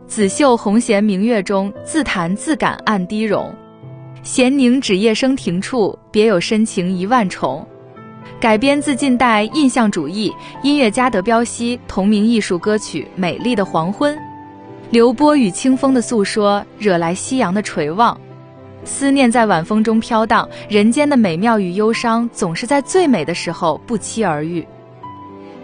紫袖红弦明月中，自弹自感暗低容。闲凝指夜生停处，别有深情一万重。改编自近代印象主义音乐家德彪西同名艺术歌曲《美丽的黄昏》，流波与清风的诉说，惹来夕阳的垂望。思念在晚风中飘荡，人间的美妙与忧伤总是在最美的时候不期而遇。